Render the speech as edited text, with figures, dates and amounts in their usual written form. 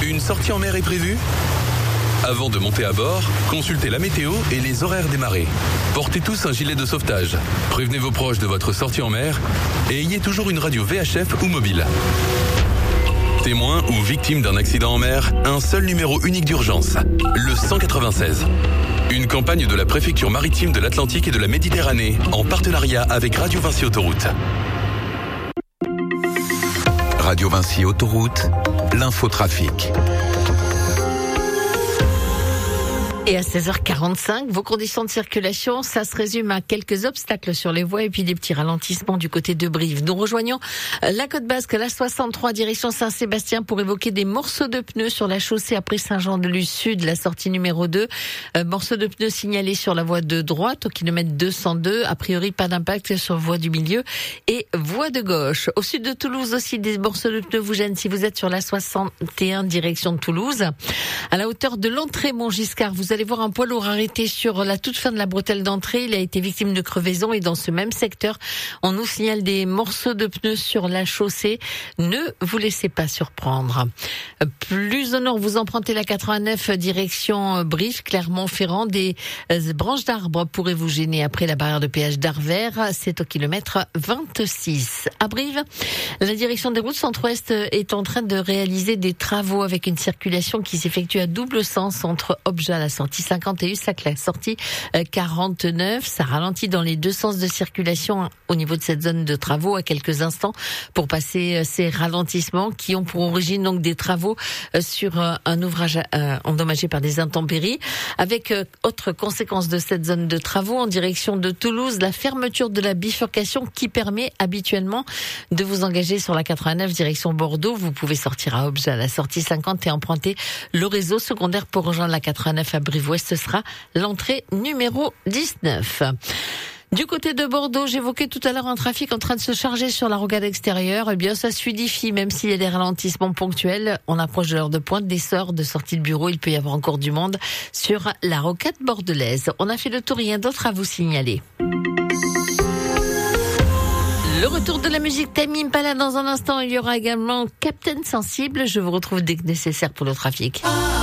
Une sortie en mer est prévue ? Avant de monter à bord, consultez la météo et les horaires des marées. Portez tous un gilet de sauvetage. Prévenez vos proches de votre sortie en mer et ayez toujours une radio VHF ou mobile. Témoin ou victime d'un accident en mer, un seul numéro unique d'urgence, le 196. Une campagne de la préfecture maritime de l'Atlantique et de la Méditerranée en partenariat avec Radio Vinci Autoroute. Radio Vinci Autoroute, l'infotrafic. Et à 16h45, vos conditions de circulation, ça se résume à quelques obstacles sur les voies et puis des petits ralentissements du côté de Brive. Nous rejoignons la Côte Basque, la 63, direction Saint-Sébastien pour évoquer des morceaux de pneus sur la chaussée après Saint-Jean-de-Luz Sud, la sortie numéro 2. Morceaux de pneus signalés sur la voie de droite au kilomètre 202. A priori, pas d'impact sur voie du milieu et voie de gauche. Au sud de Toulouse aussi, des morceaux de pneus vous gênent si vous êtes sur la 61 direction de Toulouse. À la hauteur de l'entrée Montgiscard, vous allez voir un poids lourd arrêté sur la toute fin de la bretelle d'entrée. Il a été victime de crevaison et dans ce même secteur, on nous signale des morceaux de pneus sur la chaussée. Ne vous laissez pas surprendre. Plus au nord, vous empruntez la 89 direction Brive, Clermont-Ferrand. Des branches d'arbres pourraient vous gêner après la barrière de péage d'Arvers. C'est au kilomètre 26. À Brive, la direction des routes centre-ouest est en train de réaliser des travaux avec une circulation qui s'effectue à double sens entre Obja, la sortie 50 et Ussac, la sortie 49. Ça ralentit dans les deux sens de circulation au niveau de cette zone de travaux à quelques instants pour passer ces ralentissements qui ont pour origine donc des travaux sur un ouvrage endommagé par des intempéries. Avec autre conséquence de cette zone de travaux en direction de Toulouse, la fermeture de la bifurcation qui permet habituellement de vous engager sur la 89 direction Bordeaux. Vous pouvez sortir à Obja, la sortie 50 et emprunter le réseau secondaire pour rejoindre la 89 à Brive-Ouest. Ce sera l'entrée numéro 19. Du côté de Bordeaux, j'évoquais tout à l'heure un trafic en train de se charger sur la rocade extérieure. Eh bien, ça se fluidifie, même s'il y a des ralentissements ponctuels. On approche de l'heure de pointe, des sorts de sortie de bureau. Il peut y avoir encore du monde sur la rocade bordelaise. On a fait le tour, rien d'autre à vous signaler. Le retour de la musique Tame Impala dans un instant. Il y aura également Captain Sensible. Je vous retrouve dès que nécessaire pour le trafic.